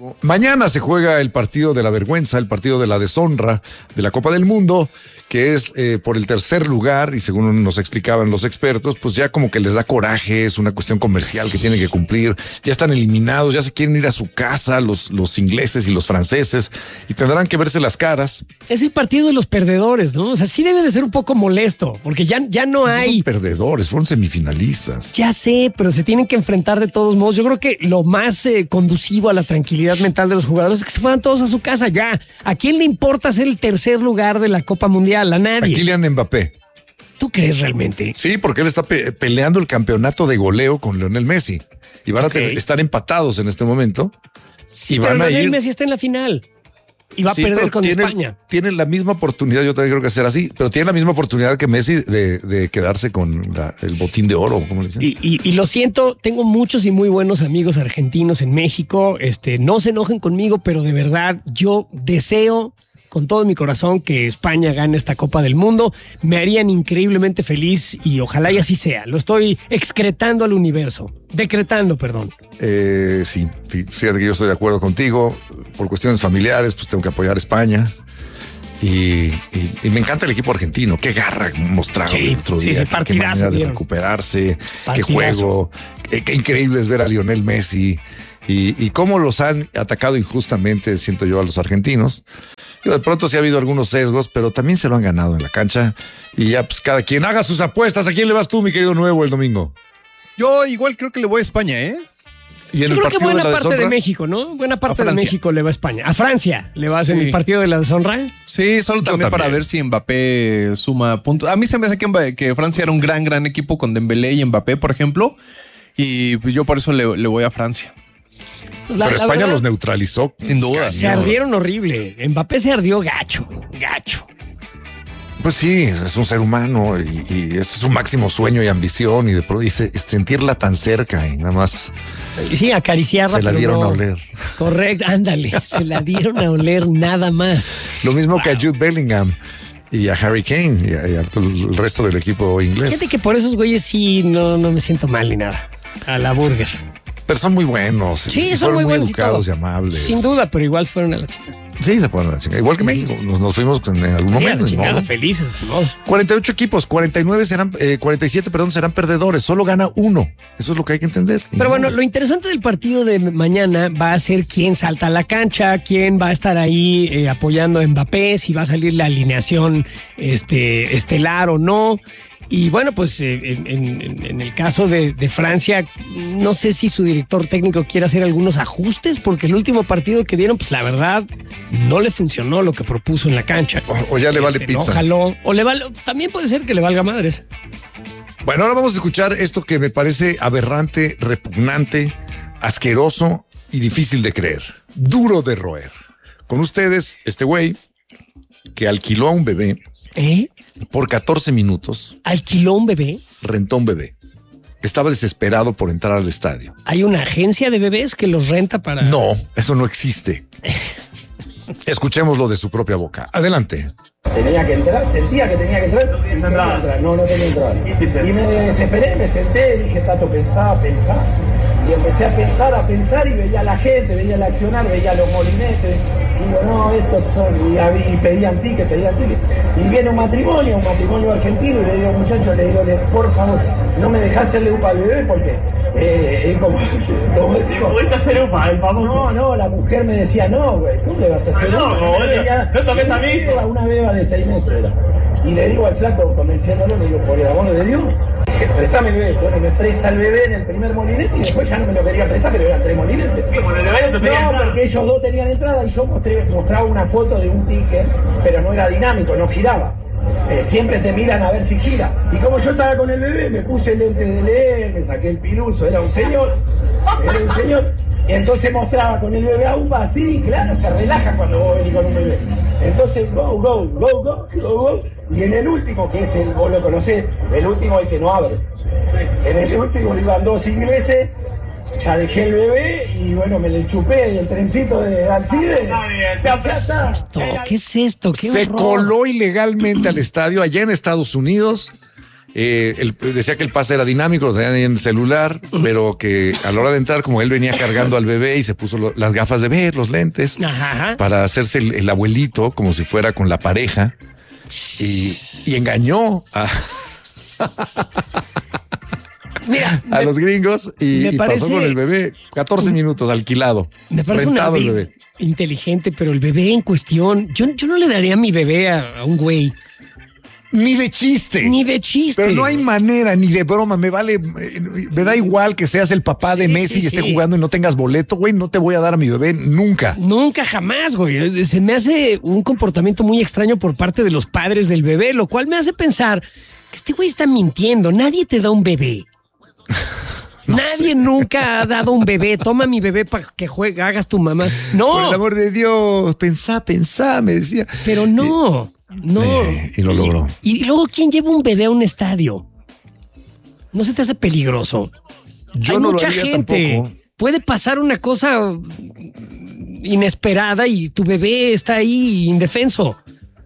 Mañana se juega el partido de la vergüenza, el partido de la deshonra de la Copa del Mundo, que es por el tercer lugar, y según nos explicaban los expertos, pues ya como que les da coraje, es una cuestión comercial que tienen que cumplir, ya están eliminados, ya se quieren ir a su casa los ingleses y los franceses, y tendrán que verse las caras. Es el partido de los perdedores, ¿no? O sea, sí debe de ser un poco molesto, porque ya no hay... No son perdedores, fueron semifinalistas. Ya sé, pero se tienen que enfrentar de todos modos. Yo creo que lo más conducivo a la tranquilidad mental de los jugadores es que se fueran todos a su casa ya. ¿A quién le importa ser el tercer lugar de la Copa Mundial? A nadie. A Kylian Mbappé. ¿Tú crees realmente? Sí, porque él está peleando el campeonato de goleo con Lionel Messi. Y van a estar empatados en este momento. Sí, pero Lionel Messi está en la final. Y va a perder con España. Tienen la misma oportunidad, yo también creo que será así, pero tienen la misma oportunidad que Messi de quedarse con el botín de oro, como le dicen. Y lo siento, tengo muchos y muy buenos amigos argentinos en México. No se enojen conmigo, pero de verdad yo deseo con todo mi corazón que España gane esta Copa del Mundo. Me harían increíblemente feliz y ojalá y así sea. Lo estoy decretando al universo. Sí, fíjate que yo estoy de acuerdo contigo. Por cuestiones familiares, pues tengo que apoyar a España. Y me encanta el equipo argentino. Qué garra mostraron el otro día. Partidazo, qué manera de recuperarse. Qué juego. Qué increíble es ver a Lionel Messi. Y cómo los han atacado injustamente, siento yo, a los argentinos. De pronto sí ha habido algunos sesgos, pero también se lo han ganado en la cancha. Y ya, pues cada quien haga sus apuestas. ¿A quién le vas tú, mi querido Nuevo, el domingo? Yo igual creo que le voy a España, ¿eh? Y en yo el creo que buena de parte de México, ¿no? Buena parte de México le va a España. A Francia le vas en el partido de la deshonra. Sí, solo también para ver si Mbappé suma puntos. A mí se me hace que Francia era un gran equipo con Dembélé y Mbappé, por ejemplo. Y pues yo por eso le voy a Francia. Pero España verdad, los neutralizó. Sin duda. Se ardieron horrible. Mbappé se ardió gacho. Pues sí, es un ser humano y eso es su máximo sueño y ambición y de pronto sentirla tan cerca y nada más. Sí, acariciarla. Se la dieron a oler. Correcto, ándale, se la dieron a oler nada más. Lo mismo que a Jude Bellingham y a Harry Kane y a el resto del equipo inglés. Fíjate que por esos güeyes sí no me siento mal ni nada. A la burger. Pero son muy buenos. Sí, son muy buenos educados y amables. Sin duda, pero igual fueron a la chica. Sí, se fueron a la chica. Igual que México. Nos fuimos en algún momento. Chingada, felices. ¿No? 48 equipos, 47 serán perdedores. Solo gana uno. Eso es lo que hay que entender. Pero bueno, lo interesante del partido de mañana va a ser quién salta a la cancha, quién va a estar ahí apoyando a Mbappé, si va a salir la alineación estelar o no. Y bueno, pues en el caso de Francia, no sé si su director técnico quiere hacer algunos ajustes, porque el último partido que dieron, pues la verdad, no le funcionó lo que propuso en la cancha. O ya le vale pizza. No jaló, o le vale, también puede ser que le valga madres. Bueno, ahora vamos a escuchar esto que me parece aberrante, repugnante, asqueroso y difícil de creer. Duro de roer. Con ustedes, este güey que alquiló a un bebé. Por 14 minutos. ¿Alquiló un bebé? Rentó un bebé. Estaba desesperado por entrar al estadio. ¿Hay una agencia de bebés que los renta para...? No, eso no existe. Escuchémoslo de su propia boca. Adelante. Tenía que entrar, sentía que tenía que entrar. No tenía entrada. No tenía entrada. Y me desesperé, me senté, dije, Tato, pensá. Y empecé a pensar y veía a la gente, veía el accionar, veía los molinetes. Digo, no, estos son. Y pedían tickets. Y viene un matrimonio argentino, y le digo, muchachos, por favor, no me dejás hacerle UPA al bebé porque es como hacer UPA, el famoso. No, la mujer me decía, no, güey, ¿cómo le vas a hacer UPA? No toques a mí. Una beba de 6 meses era. Y le digo al flaco, convenciéndolo, le digo, por el amor de Dios, préstame el bebé. Bueno, me presta el bebé en el primer molinete y después ya no me lo quería prestar, pero eran 3 molinetes. No, porque ellos dos tenían entrada y yo mostraba una foto de un ticket, pero no era dinámico, no giraba. Siempre te miran a ver si gira. Y como yo estaba con el bebé, me puse el lente de leer, me saqué el piluso, era un señor. Y entonces mostraba con el bebé a UPA así, claro, se relaja cuando vos venís con un bebé. Entonces, go. Y en el último, que es vos lo conocés, el último el que no abre. En el último iban 2 ingleses, ya dejé el bebé y bueno, me le chupé el trencito de Alcide. ¿Qué es esto? ¿Qué Se horror? coló ilegalmente al estadio allá en Estados Unidos. Decía que el pase era dinámico, lo tenían ahí en el celular, pero que a la hora de entrar, como él venía cargando al bebé y se puso las gafas de ver, los lentes, para hacerse el abuelito, como si fuera con la pareja, y engañó a los gringos y pasó con el bebé 14 minutos alquilado. Me parece un bebé inteligente, pero el bebé en cuestión, yo no le daría a mi bebé a un güey. Ni de chiste. Ni de chiste. Pero no hay manera, ni de broma. Me da igual que seas el papá de Messi y esté jugando y no tengas boleto, güey. No te voy a dar a mi bebé nunca. Nunca, jamás, güey. Se me hace un comportamiento muy extraño por parte de los padres del bebé, lo cual me hace pensar que este güey está mintiendo. Nadie te da un bebé. Nadie nunca ha dado un bebé. Toma mi bebé para que hagas tu mamá. No. Por el amor de Dios, pensá, me decía. Pero no. Y lo logró. Y luego, ¿quién lleva un bebé a un estadio? ¿No se te hace peligroso? Yo no mucha lo haría gente. tampoco. Puede pasar una cosa inesperada y tu bebé está ahí indefenso.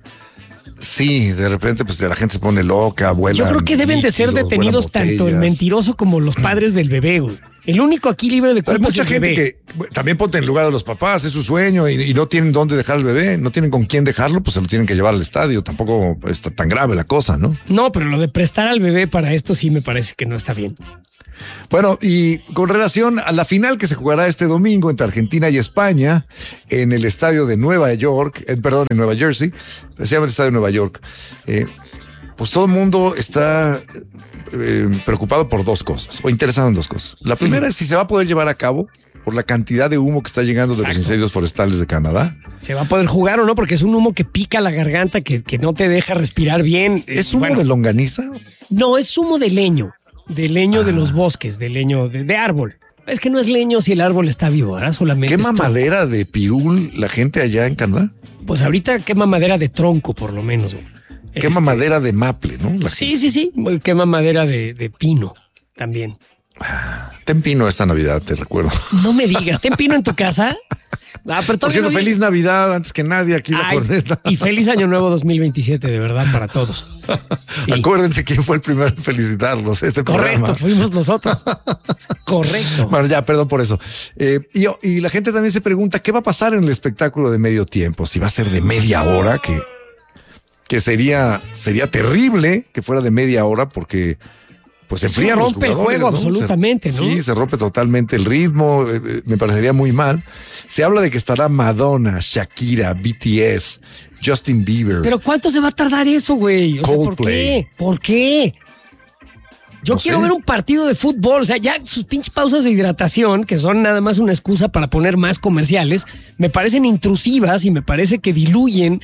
Sí, de repente pues la gente se pone loca, vuelan. Yo creo que deben de ser detenidos tanto el mentiroso como los padres del bebé, güey. El único aquí libre de culpa es el bebé. Hay mucha gente que también ponte en lugar de los papás, es su sueño y no tienen dónde dejar al bebé, no tienen con quién dejarlo, pues se lo tienen que llevar al estadio. Tampoco está tan grave la cosa, ¿no? No, pero lo de prestar al bebé para esto sí me parece que no está bien. Bueno, y con relación a la final que se jugará este domingo entre Argentina y España en el estadio de Nueva York, en Nueva Jersey, se llama el estadio de Nueva York, pues todo el mundo está preocupado por dos cosas, o interesado en dos cosas. La primera es si se va a poder llevar a cabo por la cantidad de humo que está llegando de los incendios forestales de Canadá. ¿Se va a poder jugar o no? Porque es un humo que pica la garganta, que no te deja respirar bien. ¿Es humo de longaniza? No, es humo de leño. De leño de los bosques, de leño de árbol. Es que no es leño si el árbol está vivo, ¿verdad? Solamente. ¿Quema madera de pirul la gente allá en Canadá? Pues ahorita quema madera de tronco, por lo menos. Quema madera de maple, ¿no? Sí. Quema madera de pino también. Ten pino esta Navidad, te recuerdo. No me digas, ¿ten pino en tu casa? Pero por cierto, feliz Navidad antes que nadie aquí la corneta. Y feliz Año Nuevo 2027, de verdad, para todos. Sí. Acuérdense quién fue el primero en felicitarlos. Correcto, fuimos nosotros. Correcto. Bueno, ya, perdón por eso. Y la gente también se pregunta qué va a pasar en el espectáculo de medio tiempo. Si va a ser de media hora, que sería terrible que fuera de media hora porque pues enfrían los jugadores. Se rompe el juego, ¿no? Absolutamente, ¿no? Sí, se rompe totalmente el ritmo, me parecería muy mal. Se habla de que estará Madonna, Shakira, BTS, Justin Bieber. ¿Pero cuánto se va a tardar eso, güey? O sea, ¿por qué? ¿Por qué? Yo quiero ver un partido de fútbol, o sea, ya sus pinches pausas de hidratación, que son nada más una excusa para poner más comerciales, me parecen intrusivas y me parece que diluyen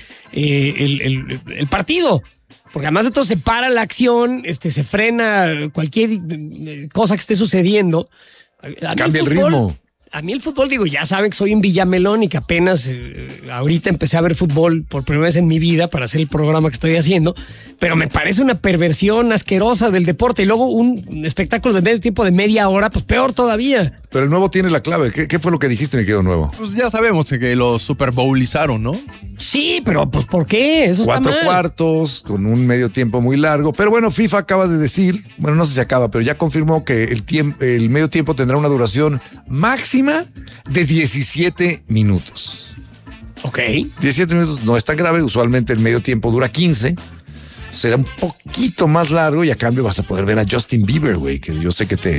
el partido. Porque además de todo se para la acción, se frena cualquier cosa que esté sucediendo. Cambia el ritmo. A mí el fútbol, digo, ya saben que soy un Villamelón y que apenas ahorita empecé a ver fútbol por primera vez en mi vida para hacer el programa que estoy haciendo, pero me parece una perversión asquerosa del deporte. Y luego un espectáculo de medio tiempo de media hora, pues peor todavía. Pero el Nuevo tiene la clave. ¿Qué fue lo que dijiste, mi querido Nuevo? Pues ya sabemos que los Super Bowlizaron, ¿no? Sí, pero pues ¿por qué? Eso está mal. 4 cuartos, con un medio tiempo muy largo. Pero bueno, FIFA acaba de decir, bueno, no sé si acaba, pero ya confirmó que el medio tiempo tendrá una duración máxima de 17 minutos. Ok. 17 minutos no es tan grave, usualmente el medio tiempo dura 15. Será un poquito más largo y a cambio vas a poder ver a Justin Bieber, güey, que yo sé que te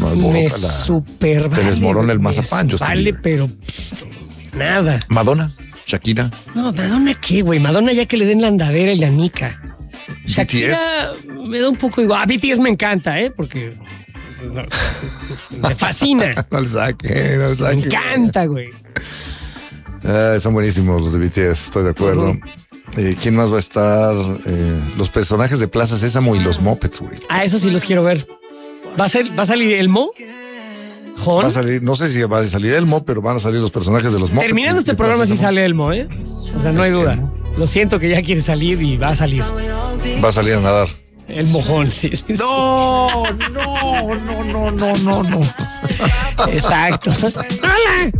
te desmorona el mazapán, Justin Bieber. Pero nada. Madonna, Shakira. No, Madonna qué, güey. Madonna ya que le den la andadera y la nica. Shakira me da un poco igual. BTS me encanta, porque me fascina. No le saque. Me encanta, güey. Son buenísimos los de BTS, estoy de acuerdo. ¿Quién más va a estar? Los personajes de Plaza Sésamo y los Muppets, güey. Eso sí los quiero ver. ¿Va a salir Elmo? ¿Jon? Va a salir, no sé si va a salir Elmo, pero van a salir los personajes de los Muppets. Terminando este programa sí sale Elmo, O sea, no hay duda. Lo siento que ya quiere salir y va a salir. Va a salir a nadar. El mojón, sí. No. Exacto. ¡Hola!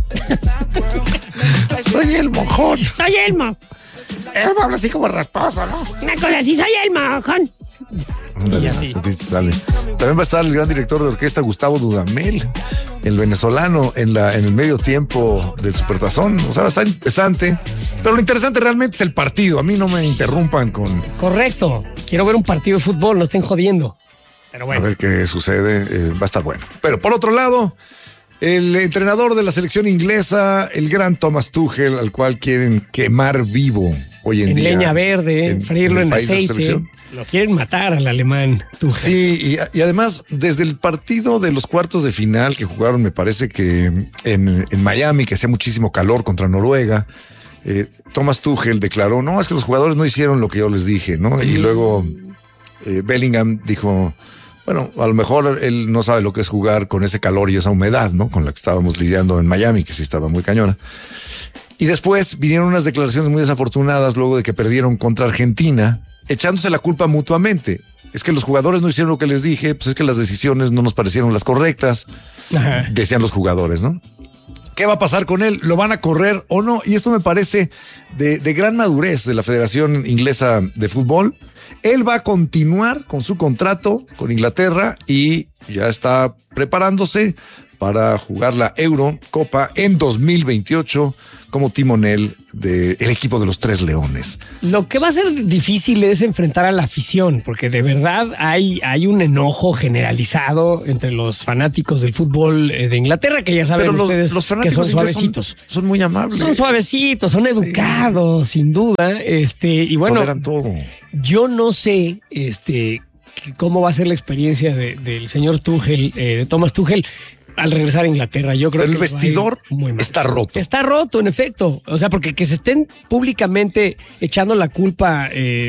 Soy el mojón. Soy Elmo. Elmo habla así como rasposo, ¿no? Una cosa así, soy el mojón. Y así. Sale. También va a estar el gran director de orquesta Gustavo Dudamel, el venezolano, en el medio tiempo del Supertazón. O sea, va a estar interesante. Pero lo interesante realmente es el partido. A mí no me interrumpan con... Correcto. Quiero ver un partido de fútbol, no estén jodiendo. Pero bueno. A ver qué sucede. Va a estar bueno. Pero por otro lado, el entrenador de la selección inglesa, el gran Thomas Tuchel, al cual quieren quemar vivo hoy en día. En leña verde, freírlo en aceite. Lo quieren matar al alemán Tuchel. Sí, y además, desde el partido de los cuartos de final que jugaron, me parece que en Miami, que hacía muchísimo calor contra Noruega, Thomas Tuchel declaró, no, es que los jugadores no hicieron lo que yo les dije, ¿no? Y luego Bellingham dijo, bueno, a lo mejor él no sabe lo que es jugar con ese calor y esa humedad, ¿no? Con la que estábamos lidiando en Miami, que sí estaba muy cañona. Y después vinieron unas declaraciones muy desafortunadas luego de que perdieron contra Argentina, echándose la culpa mutuamente. Es que los jugadores no hicieron lo que les dije, pues es que las decisiones no nos parecieron las correctas, decían los jugadores, ¿no? ¿Qué va a pasar con él? ¿Lo van a correr o no? Y esto me parece de gran madurez de la Federación Inglesa de Fútbol. Él va a continuar con su contrato con Inglaterra y ya está preparándose para jugar la Eurocopa en 2028 como timonel del equipo de los Tres Leones. Lo que va a ser difícil es enfrentar a la afición, porque de verdad hay un enojo generalizado entre los fanáticos del fútbol de Inglaterra, que ya saben ustedes los que son suavecitos. Son muy amables. Son suavecitos, son educados, sin duda. Y bueno, toleran todo. Yo no sé cómo va a ser la experiencia del señor Tuchel, de Thomas Tuchel, al regresar a Inglaterra. Yo creo que el vestidor está roto. Está roto, en efecto. O sea, porque que se estén públicamente echando la culpa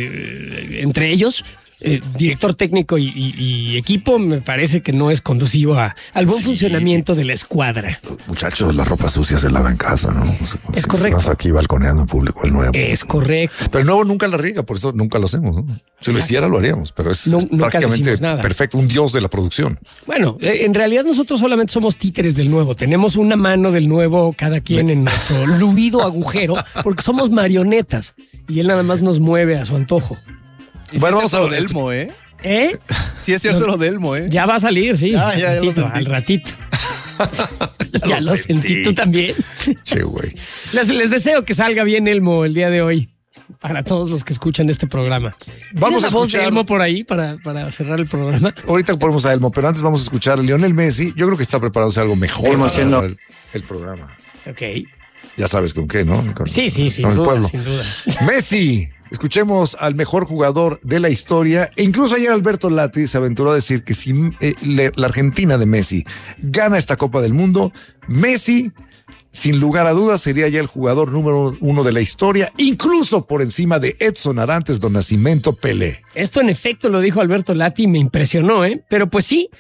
entre ellos, director técnico y equipo, me parece que no es conducivo al buen funcionamiento de la escuadra. Muchachos, la ropa sucia se lava en casa, ¿no? Es correcto. Estás aquí balconeando en público el nuevo. Es correcto. Pero el nuevo nunca la riega, por eso nunca lo hacemos, ¿no? Si lo hiciera, lo haríamos, pero es prácticamente perfecto, un dios de la producción. Bueno, en realidad nosotros solamente somos títeres del nuevo. Tenemos una mano del nuevo cada quien en nuestro luido agujero, porque somos marionetas y él nada más nos mueve a su antojo. Y bueno, vamos a lo de Elmo, ¿eh? Sí, es cierto lo de Elmo, ¿eh? Ya va a salir, sí. Ya lo sentí. Al ratito. ya lo sentí. ¿Tú también? Che, güey. Les deseo que salga bien Elmo el día de hoy. Para todos los que escuchan este programa. Vamos a escuchar voz de Elmo por ahí para cerrar el programa. Ahorita ponemos a Elmo, pero antes vamos a escuchar a Lionel Messi. Yo creo que está preparándose algo mejor para cerrar el programa. Ok. Ya sabes con qué, ¿no? Sí, sin duda. Messi. Escuchemos al mejor jugador de la historia. E incluso ayer Alberto Lati se aventuró a decir que si la Argentina de Messi gana esta Copa del Mundo, Messi, sin lugar a dudas, sería ya el jugador número 1 de la historia, incluso por encima de Edson Arantes do Nascimento Pelé. Esto en efecto lo dijo Alberto Lati y me impresionó, ¿eh? Pero pues sí,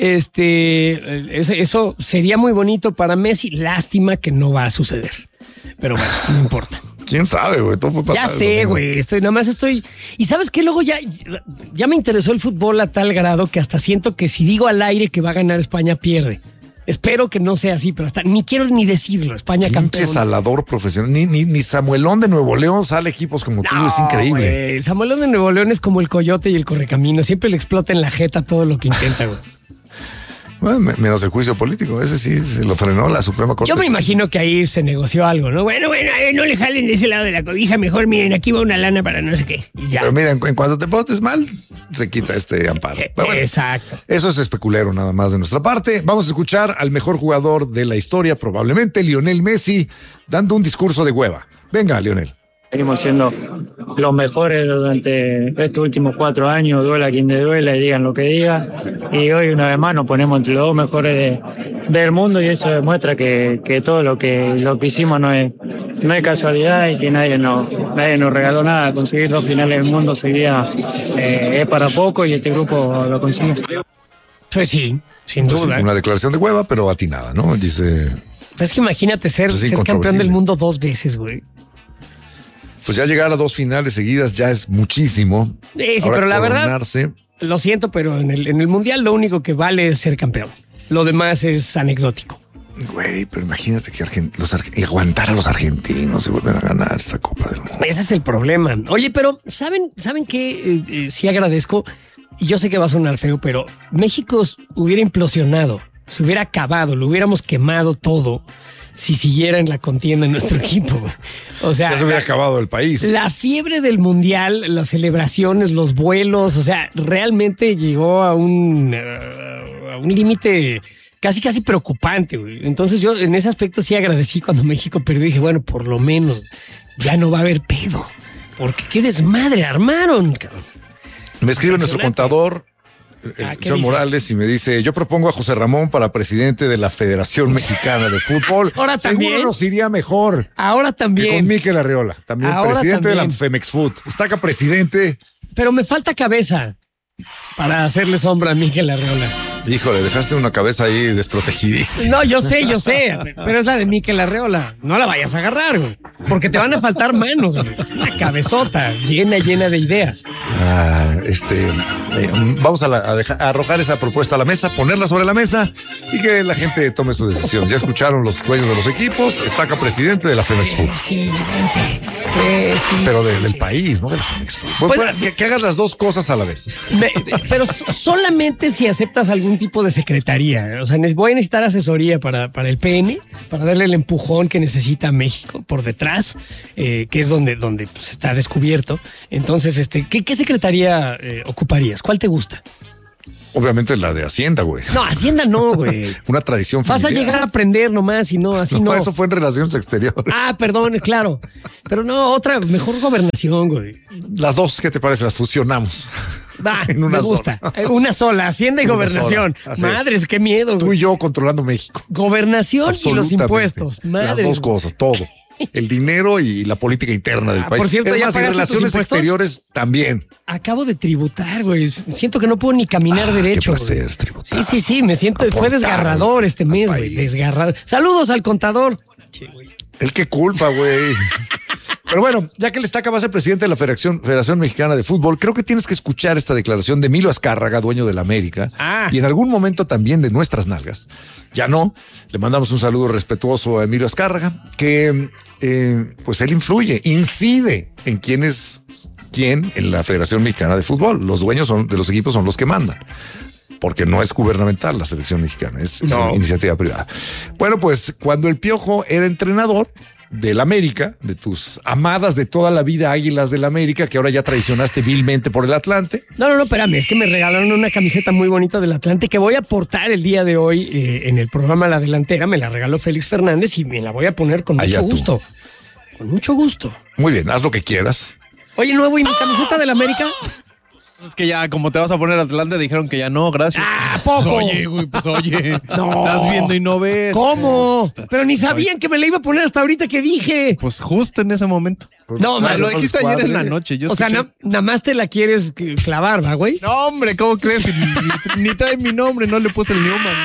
eso sería muy bonito para Messi. Lástima que no va a suceder. Pero bueno, no importa. ¿Quién sabe, güey? Todo puede pasar. Ya sé, güey. Y ¿sabes qué? Luego ya me interesó el fútbol a tal grado que hasta siento que si digo al aire que va a ganar España, pierde. Espero que no sea así, pero hasta ni quiero ni decirlo. España campeón. Salador profesional. Ni Samuelón de Nuevo León sale equipos como tú. Es increíble. Wey. Samuelón de Nuevo León es como el coyote y el correcamino. Siempre le explota en la jeta todo lo que intenta, güey. Bueno, menos el juicio político. Ese sí se lo frenó la Suprema Corte. Yo me imagino que ahí se negoció algo, ¿no? Bueno, no le jalen de ese lado de la cobija. Mejor miren, aquí va una lana para no sé qué. Y ya. Pero mira, en cuanto te portes mal, se quita este amparo. Bueno, exacto. Eso es especulero nada más de nuestra parte. Vamos a escuchar al mejor jugador de la historia, probablemente Lionel Messi, dando un discurso de hueva. Venga, Lionel. Venimos siendo los mejores durante estos últimos 4 años, duela quien te duela y digan lo que digan. Y hoy una vez más nos ponemos entre los 2 mejores del mundo y eso demuestra que todo lo que hicimos no es casualidad y que nadie nos regaló nada. Conseguir 2 finales del mundo seguía es para poco y este grupo lo consiguió. Pues sí, sin duda. Una declaración de hueva, pero atinada, ¿no? Dice... Pues que imagínate ser campeón del mundo 2 veces, güey. Pues ya llegar a 2 finales seguidas ya es muchísimo. Sí, pero la verdad, lo siento, pero en el Mundial lo único que vale es ser campeón. Lo demás es anecdótico. Güey, pero imagínate que aguantar a los argentinos y vuelven a ganar esta Copa del Mundo. Ese es el problema. Oye, pero ¿saben qué? Sí agradezco y yo sé que va a sonar feo, pero México hubiera implosionado, se hubiera acabado, lo hubiéramos quemado todo si siguiera en la contienda en nuestro equipo. O sea, ya se hubiera acabado el país. La fiebre del mundial, las celebraciones, los vuelos, o sea, realmente llegó a un límite casi preocupante, güey. Entonces yo en ese aspecto sí agradecí cuando México perdió y dije, bueno, por lo menos ya no va a haber pedo. Porque qué desmadre armaron, cabrón. Me escribe nuestro contador, el señor Morales, y me dice, yo propongo a José Ramón para presidente de la Federación Mexicana de Fútbol. Ahora también. Seguro nos iría mejor. Ahora también. Que con Mikel Arriola, también Ahora presidente también. de la Femex Food. Destaca presidente. Pero me falta cabeza para hacerle sombra a Mikel Arriola. Híjole, dejaste una cabeza ahí desprotegidísima. No, yo sé, pero es la de Mikel Arriola. No la vayas a agarrar, güey, porque te van a faltar manos, güey. Es una cabezota llena de ideas. Vamos a arrojar esa propuesta a la mesa, ponerla sobre la mesa y que la gente tome su decisión. Ya escucharon los dueños de los equipos, destaca presidente de la Femex Food. Presidente. Pero del país, no de la Femex Food. Pues, que hagas las dos cosas a la vez. Pero solamente si aceptas algún tipo de secretaría. O sea, voy a necesitar asesoría para el PN, para darle el empujón que necesita México por detrás, que es donde pues, está descubierto. Entonces, ¿qué secretaría ocuparías? ¿Cuál te gusta? Obviamente la de Hacienda, güey. No, Hacienda no, güey. Una tradición familiar. Vas a llegar a aprender nomás y no, así no. Eso fue en Relaciones Exteriores. Ah, perdón, claro. Pero no, otra, mejor gobernación, güey. Las dos, ¿qué te parece? Las fusionamos. Va, en una me gusta. Sola. Una sola, Hacienda y gobernación. Madres, qué miedo, güey. Tú y yo controlando México. Gobernación y los impuestos. Madres. Las dos cosas, todo. El dinero y la política interna del país. Por cierto, es ¿ya más, pagaste Relaciones tus impuestos? Exteriores también. Acabo de tributar, güey. Siento que no puedo ni caminar derecho. Qué placer es tributar. Sí, me siento. Fue desgarrador este mes, güey. Desgarrador. Saludos al contador. Che, güey. El que culpa, güey. Pero bueno, ya que el Estaca va a ser presidente de la Federación Mexicana de Fútbol, creo que tienes que escuchar esta declaración de Emilio Azcárraga, dueño de la América, y en algún momento también de nuestras nalgas. Ya no, le mandamos un saludo respetuoso a Emilio Azcárraga, que pues él incide en quién en la Federación Mexicana de Fútbol. Los dueños de los equipos son los que mandan. Porque no es gubernamental la selección mexicana, es una iniciativa privada. Bueno, pues cuando el Piojo era entrenador del América, de tus amadas de toda la vida Águilas del América, que ahora ya traicionaste vilmente por el Atlante. No, espérame, es que me regalaron una camiseta muy bonita del Atlante que voy a portar el día de hoy en el programa La Delantera. Me la regaló Félix Fernández y me la voy a poner con mucho gusto. Con mucho gusto. Muy bien, haz lo que quieras. Oye, nuevo, ¿y mi camiseta del América? Es que ya, como te vas a poner Atlante, dijeron que ya no, gracias. ¡Ah, poco! Oye, güey, pues oye. No. Estás viendo y no ves. ¿Cómo? Pero ni sabían que me la iba a poner hasta ahorita que dije. Pues justo en ese momento. No, man, lo dijiste ayer en la noche. Yo o sea, nada más te la quieres clavar, ¿va, güey? No, hombre, ¿cómo crees? Ni trae mi nombre, no le puse el Newman.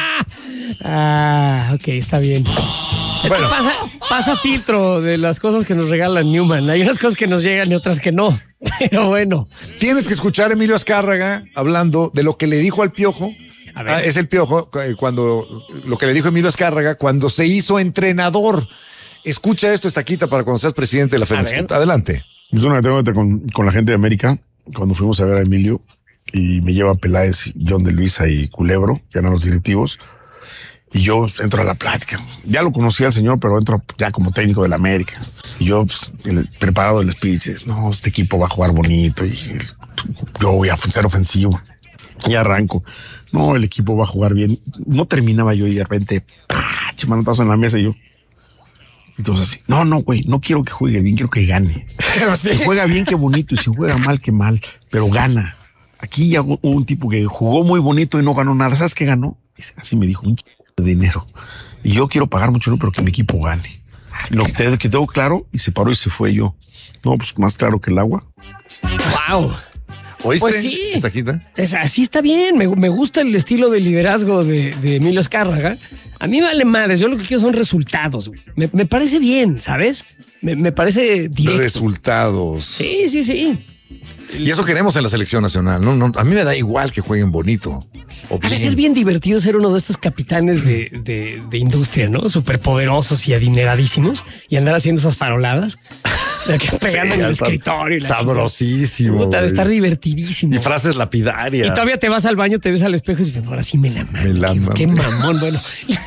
Ah, ok, está bien. Es que pasa filtro de las cosas que nos regalan Newman. Hay unas cosas que nos llegan y otras que no. Pero bueno. Tienes que escuchar a Emilio Azcárraga hablando de lo que le dijo al Piojo. A ver. Es el Piojo lo que le dijo Emilio Azcárraga cuando se hizo entrenador. Escucha esto, Estaquita, para cuando seas presidente de la FEMEX. Adelante. Yo una anécdota con la gente de América, cuando fuimos a ver a Emilio y me lleva Peláez, John de Luisa y Culebro, que eran los directivos. Y yo entro a la plática. Ya lo conocía al señor, pero entro ya como técnico de la América. Y yo, pues, preparado el speech, no, este equipo va a jugar bonito y yo voy a ser ofensivo. Y arranco. No, el equipo va a jugar bien. No terminaba yo y de repente, manotazo en la mesa y yo. Entonces así, no, güey, no quiero que juegue bien, quiero que gane. Si juega bien, qué bonito, y si juega mal, qué mal, pero gana. Aquí ya hubo un tipo que jugó muy bonito y no ganó nada. ¿Sabes qué ganó? Así me dijo, un de dinero. Y yo quiero pagar mucho, pero que mi equipo gane. Lo que quedó claro y se paró y se fue yo. No, pues más claro que el agua. ¡Wow! ¿Oíste? Pues sí. Estaquita. Así está bien. Me gusta el estilo de liderazgo de Emilio Azcárraga. A mí me vale madres. Yo lo que quiero son resultados. Güey. Me parece bien, ¿sabes? Me parece directo. Resultados. Sí. Y eso queremos en la selección nacional. No, a mí me da igual que jueguen bonito. Ha de ser bien divertido ser uno de estos capitanes de industria, ¿no? Superpoderosos y adineradísimos y andar haciendo esas faroladas. Pegando en el escritorio. Y sabrosísimo. Puta, de estar divertidísimo. Y frases lapidarias. Y todavía te vas al baño, te ves al espejo y dices, ahora sí me la mamo. Qué mamón, bueno.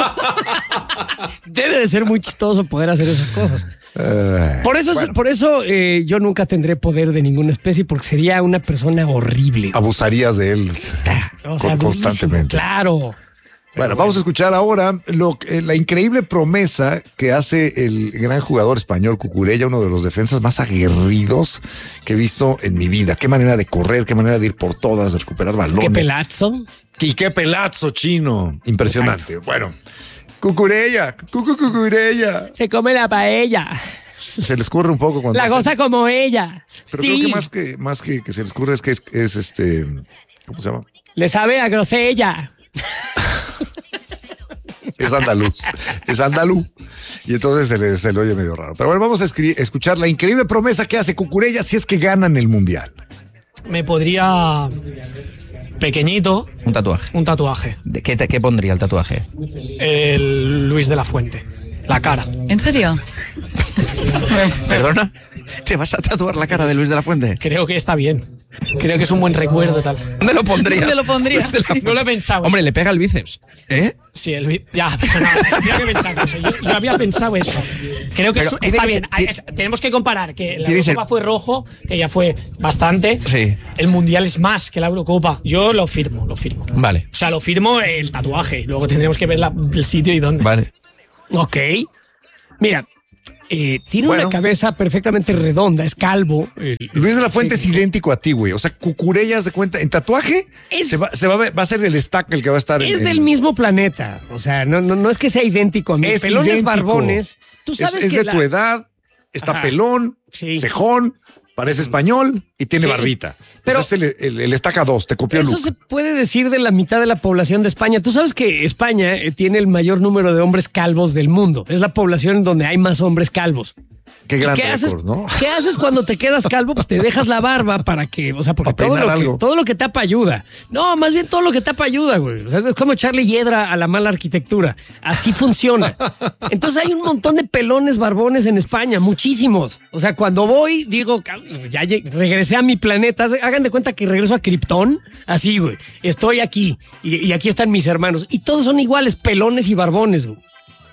Debe de ser muy chistoso poder hacer esas cosas. Por eso yo nunca tendré poder de ninguna especie, porque sería una persona horrible. Abusarías de él constantemente. Claro. Bueno, vamos a escuchar ahora la increíble promesa que hace el gran jugador español Cucurella, uno de los defensas más aguerridos que he visto en mi vida. Qué manera de correr, qué manera de ir por todas, de recuperar balones. Qué pelazo. Y qué pelazo, chino. Impresionante. Exacto. Bueno, Cucurella. Se come la paella. Se les escurre un poco cuando la goza como ella. Pero sí. Creo que más que se les escurre es que es ¿cómo se llama? Le sabe a grosella. Es andaluz. Y entonces se le oye medio raro. Pero bueno, vamos a escuchar la increíble promesa que hace Cucurella si es que ganan el Mundial. Me podría... pequeñito. Un tatuaje. ¿Qué pondría el tatuaje? El Luis de la Fuente. La cara. ¿En serio? ¿Perdona? ¿Te vas a tatuar la cara de Luis de la Fuente? Creo que está bien. Creo que es un buen recuerdo tal. ¿Dónde lo pondrías? ¿Dónde lo pondrías? No lo he pensado. Hombre, le pega el bíceps. ¿Eh? Sí, ya, pero no, había que pensar eso. Yo había pensado eso. Creo que está bien. Tenemos que comparar que la Eurocopa fue rojo, que ya fue bastante. Sí. El Mundial es más que la Eurocopa. Yo lo firmo. Vale. O sea, lo firmo el tatuaje. Luego tendremos que ver el sitio y dónde. Vale. Ok. Mira, tiene una cabeza perfectamente redonda, es calvo. Luis de la Fuente es idéntico a ti, güey. O sea, Cucurella, haz de cuenta, en tatuaje va a ser el stack el que va a estar. Es del mismo planeta. O sea, no es que sea idéntico a mí. Pelones, idéntico. Barbones. Tú sabes es de tu edad, está pelón, cejón. Parece español y tiene barbita. Pero es el estaca 2, te copió Eso se puede decir de la mitad de la población de España. Tú sabes que España tiene el mayor número de hombres calvos del mundo. Es la población donde hay más hombres calvos. Qué gran récord, ¿no? ¿Qué haces cuando te quedas calvo? Pues te dejas la barba para que, o sea, porque todo lo que tapa ayuda. No, más bien todo lo que tapa ayuda, güey. O sea, es como echarle hiedra a la mala arquitectura. Así funciona. Entonces hay un montón de pelones barbones en España, muchísimos. O sea, cuando voy, digo, ya regresé a mi planeta. Hagan de cuenta que regreso a Krypton. Así, güey. Estoy aquí y aquí están mis hermanos. Y todos son iguales, pelones y barbones, güey.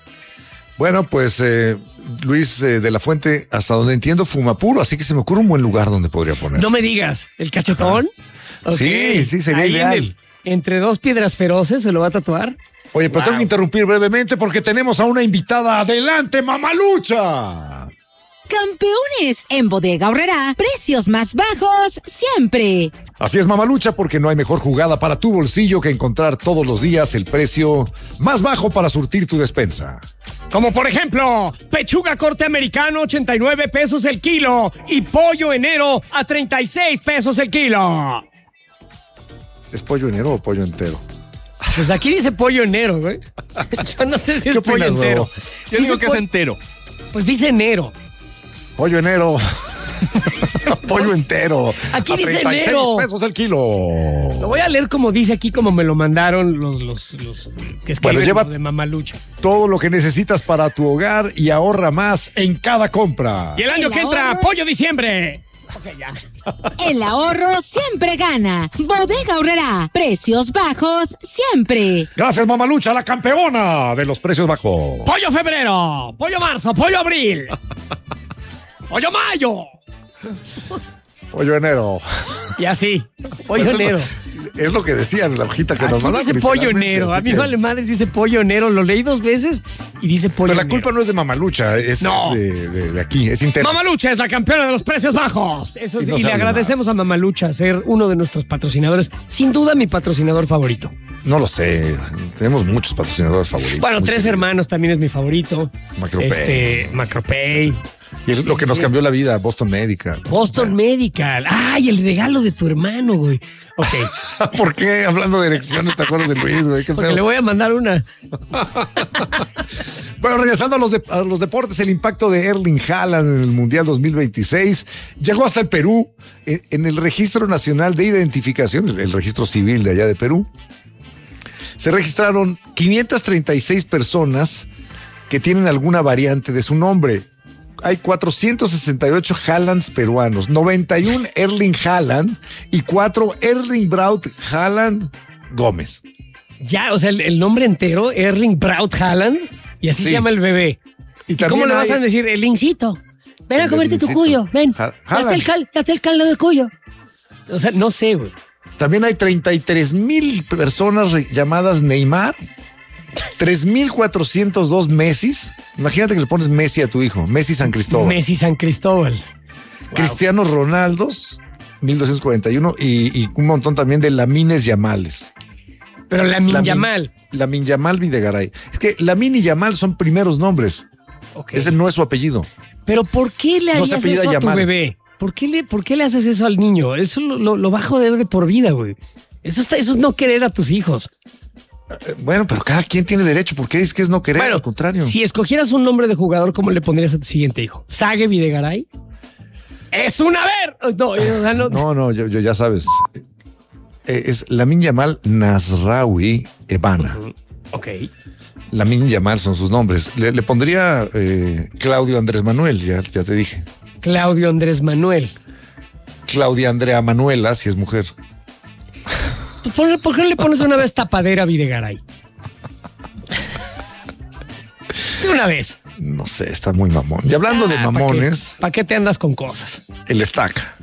Bueno, pues Luis de la Fuente, hasta donde entiendo, fuma puro, así que se me ocurre un buen lugar donde podría poner. No me digas, ¿el cachetón? Okay. Sí, sería ideal. Entre dos piedras feroces se lo va a tatuar. Oye, pero tengo que interrumpir brevemente porque tenemos a una invitada. ¡Adelante, Mamalucha! Campeones, en Bodega Aurrerá, precios más bajos siempre. Así es, Mamalucha, porque no hay mejor jugada para tu bolsillo que encontrar todos los días el precio más bajo para surtir tu despensa. Como por ejemplo, pechuga corte americano, 89 pesos el kilo, y pollo enero a 36 pesos el kilo. ¿Es pollo enero o pollo entero? Pues aquí dice pollo enero, güey. Yo no sé si es pollo entero. Yo digo que es entero. Pues dice enero. Pollo enero. Pollo entero. Aquí dice 36 enero. pesos el kilo. Lo voy a leer como dice aquí, como me lo mandaron los que escriben lleva de Mamalucha. Todo lo que necesitas para tu hogar y ahorra más en cada compra. Y el año que entra, pollo diciembre. Okay, ya. El ahorro siempre gana. Bodega Aurrerá, precios bajos siempre. Gracias, Mamalucha, la campeona de los precios bajos. Pollo febrero, pollo marzo, pollo abril. ¡Pollo mayo! Pollo enero. Y así, pollo enero. Es lo que decían en la hojita que nos mandaron. Dice pollo enero. A mí vale madre dice pollo enero. Lo leí 2 veces y dice pollo enero. Pero la culpa no es de Mamalucha, es de aquí, es interna. Mamalucha es la campeona de los precios bajos. Eso sí, y le agradecemos a Mamalucha ser uno de nuestros patrocinadores. Sin duda mi patrocinador favorito. No lo sé, tenemos muchos patrocinadores favoritos. Bueno, Tres Hermanos también es mi favorito. Macropay. Macropay. Y es lo que nos cambió la vida, Boston Medical. Boston Medical. ¡Ay, el regalo de tu hermano, güey! Ok. ¿Por qué? Hablando de erecciones, ¿te acuerdas de Luis, güey? Porque le voy a mandar una. Bueno, regresando a los deportes, el impacto de Erling Haaland en el Mundial 2026 llegó hasta el Perú, en el Registro Nacional de Identificación, el registro civil de allá de Perú. Se registraron 536 personas que tienen alguna variante de su nombre. hay 468 Haalands peruanos, 91 Erling Haaland y 4 Erling Braut Haaland Gómez. Ya, o sea, el nombre entero, Erling Braut Haaland, y así se llama el bebé. ¿Y cómo le vas a decir? El lincito. Ven a comerte tu cuyo, ven. Ya está el caldo de cuyo. O sea, no sé, güey. También hay 33,000 personas llamadas Neymar, 3,402 Messis. Imagínate que le pones Messi a tu hijo, Messi San Cristóbal. Messi San Cristóbal. Cristianos Ronaldos, 1,241, y un montón también de Lamines Yamales. Pero Lamine Yamal. Lamine Yamal Videgaray. Es que Lamine y Yamal son primeros nombres. Okay. Ese no es su apellido. Pero ¿por qué le harías eso a tu bebé? ¿Por qué le haces eso al niño? Eso lo va a joder de por vida, güey. Eso es no querer a tus hijos. Bueno, pero cada quien tiene derecho. ¿Por qué dices que es no querer? Al contrario. Si escogieras un nombre de jugador, ¿cómo le pondrías a tu siguiente hijo? ¿Sague Videgaray? ¡Es una ver! No, yo ya sabes. Es Lamine Yamal Nasraoui Evana. Ok. Lamine Yamal son sus nombres. Le pondría Claudio Andrés Manuel, ya te dije. Claudio Andrés Manuel. Claudia Andrea Manuela, si es mujer. Pues ¿por qué no le pones una vez tapadera a Videgaray? De una vez. No sé, está muy mamón. Y hablando de mamones. ¿Para qué te andas con cosas? El estaca.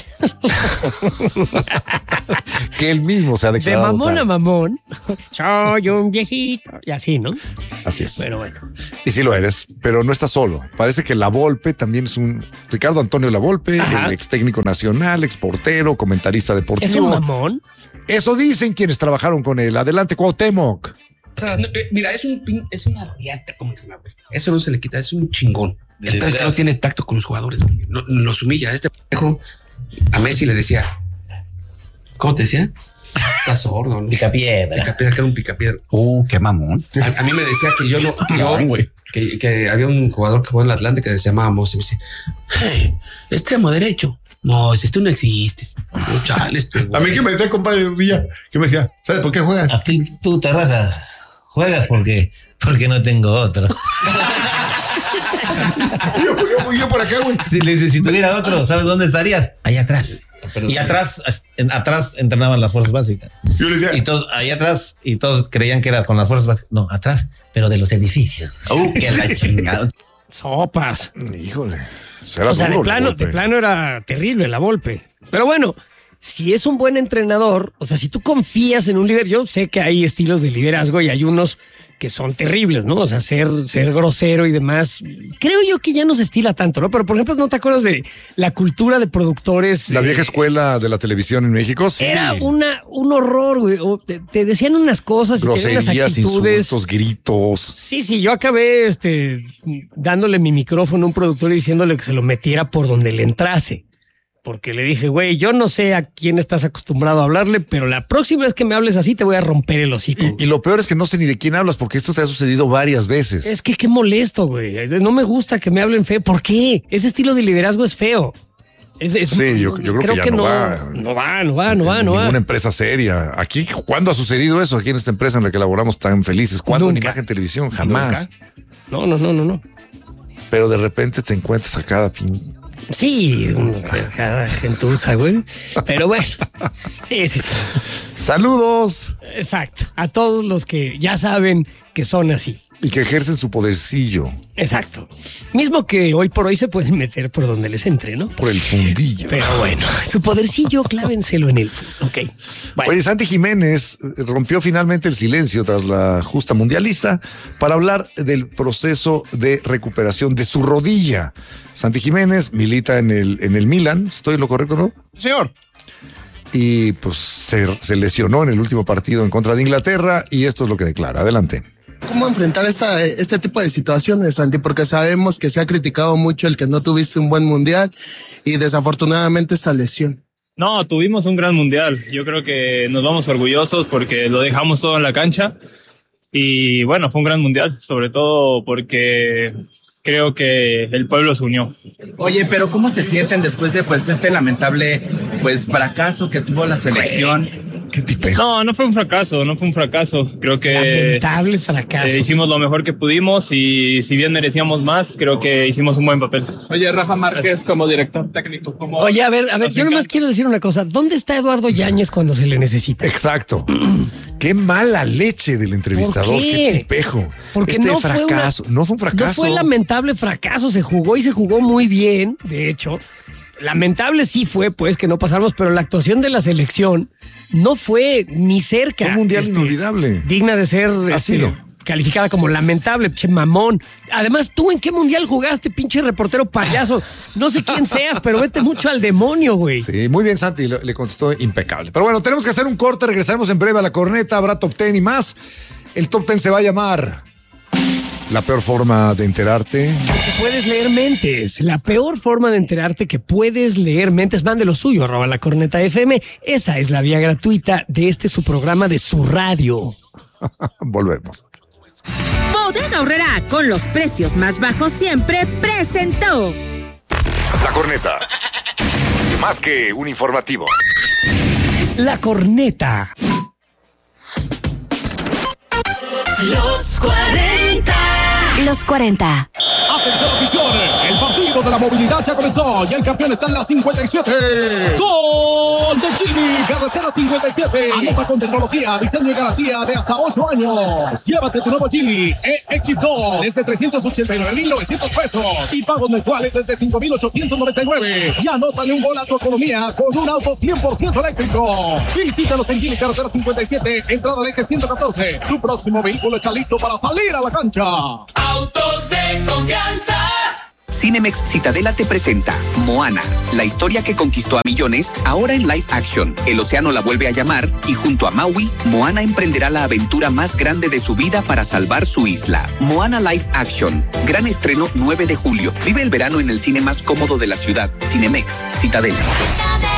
Que él mismo se ha declarado. De mamón a mamón. Soy un viejito. Y así, ¿no? Así es. Pero bueno. Y sí lo eres, pero no estás solo. Parece que La Volpe también es un... Ricardo Antonio La Volpe, el ex técnico nacional, ex portero, comentarista deportivo. ¿Es un mamón? Eso dicen quienes trabajaron con él. Adelante, Cuauhtémoc. Mira, es una riata como entrenador. Eso no se le quita, es un chingón. Entonces que no tiene tacto con los jugadores. No, los humilla. Este pendejo a Messi le decía, ¿cómo te decía? Está sordo, ¿no? Picapiedra. Picapiedra, que era un picapiedra. Qué mamón. A mí me decía que yo no, que había un jugador que jugó en el Atlante que se llamaba Mose. Y me decía, hey, extremo derecho. No, tú no existes. A mí que me decía, compadre, un día, que me decía, ¿sabes por qué juegas? Aquí tú, Terraza, juegas porque no tengo otro. yo por acá, güey. Si le dices, si tuviera otro, ¿sabes dónde estarías? Allá atrás. Y atrás entrenaban las fuerzas básicas. Yo le decía, y todos, allá atrás, y todos creían que era con las fuerzas básicas. No, atrás, pero de los edificios. Que la chingada. Sopas. Híjole. O sea, de plano era terrible La Volpe. Pero bueno, si es un buen entrenador, o sea, si tú confías en un líder, yo sé que hay estilos de liderazgo y hay unos que son terribles, ¿no? O sea, ser grosero y demás. Creo yo que ya no se estila tanto, ¿no? Pero, por ejemplo, ¿no te acuerdas de la cultura de productores? La vieja escuela de la televisión en México, sí. Era un horror, güey. Te decían unas cosas y tenían unas actitudes. Insultos, gritos. Sí, yo acabé dándole mi micrófono a un productor y diciéndole que se lo metiera por donde le entrase. Porque le dije, güey, yo no sé a quién estás acostumbrado a hablarle, pero la próxima vez que me hables así te voy a romper el hocico. Y lo peor es que no sé ni de quién hablas, porque esto te ha sucedido varias veces. Es que qué molesto, güey. No me gusta que me hablen feo. ¿Por qué? Ese estilo de liderazgo es feo. Sí, yo creo que ya no va. No va. Ninguna empresa seria. Aquí, ¿cuándo ha sucedido eso? Aquí en esta empresa en la que laboramos tan felices. ¿Cuándo en Imagen Televisión? Jamás. ¿Nunca? No. Pero de repente te encuentras a cada Sí, cada gentuza, güey. Pero bueno, sí. Saludos. Exacto. A todos los que ya saben que son así. Y que ejercen su podercillo. Exacto. Mismo que hoy por hoy se pueden meter por donde les entre, ¿no? Por el fundillo. Pero bueno, su podercillo clávenselo en el fondo. Ok. Bueno. Oye, Santi Jiménez rompió finalmente el silencio tras la justa mundialista para hablar del proceso de recuperación de su rodilla. Santi Jiménez milita en el Milan, ¿estoy en lo correcto, no? Señor. Y pues se lesionó en el último partido en contra de Inglaterra y esto es lo que declara. Adelante. ¿Cómo enfrentar este tipo de situaciones, Santi? Porque sabemos que se ha criticado mucho el que no tuviste un buen mundial y desafortunadamente esta lesión. No, tuvimos un gran mundial. Yo creo que nos vamos orgullosos porque lo dejamos todo en la cancha y bueno, fue un gran mundial, sobre todo porque creo que el pueblo se unió. Oye, pero ¿cómo se sienten después de este lamentable fracaso que tuvo la selección? Qué tipejo. No fue un fracaso. Creo que lamentable fracaso. Hicimos lo mejor que pudimos y si bien merecíamos más, creo que hicimos un buen papel. Oye, Rafa Márquez como director técnico. Oye, a ver, yo nomás quiero decir una cosa. ¿Dónde está Eduardo Yáñez cuando se le necesita? Exacto. Qué mala leche del entrevistador. ¿Por qué? Qué tipejo. Porque no fue un fracaso. No fue lamentable fracaso. Se jugó muy bien, de hecho. Lamentable sí fue, pues, que no pasamos, pero la actuación de la selección no fue ni cerca. Un mundial inolvidable. Digna de ser calificada como lamentable, che mamón. Además, ¿tú en qué mundial jugaste, pinche reportero payaso? No sé quién seas, pero vete mucho al demonio, güey. Sí, muy bien, Santi, le contestó impecable. Pero bueno, tenemos que hacer un corte, regresaremos en breve a la corneta, habrá top 10 y más. El top 10 se va a llamar La peor forma de enterarte. Que puedes leer mentes. La peor forma de enterarte que puedes leer mentes. Mande lo suyo, @lacorneta.fm. Esa es la vía gratuita de su programa de su radio. Volvemos. Bodega Aurrerá, con los precios más bajos siempre, presentó La Corneta. Más que un informativo. La Corneta. Los 40. Los 40. Atención, afición, el partido de la movilidad ya comenzó y el campeón está en la 57. Gol de Jimmy, carretera 57. Anota con tecnología, diseño y garantía de hasta 8 años. Llévate tu nuevo Jimmy EX2 desde 389,900 pesos y pagos mensuales desde 5,899. Y anótale un gol a tu economía con un auto 100% eléctrico. Visítanos en Jimmy, carretera 57, entrada al eje 114. Tu próximo vehículo está listo para salir a la cancha. Autos de confianza. Cinemex Citadela te presenta Moana, la historia que conquistó a millones, ahora en live action. El océano la vuelve a llamar y junto a Maui, Moana emprenderá la aventura más grande de su vida para salvar su isla. Moana Live Action, gran estreno 9 de julio. Vive el verano en el cine más cómodo de la ciudad. Cinemex Citadela.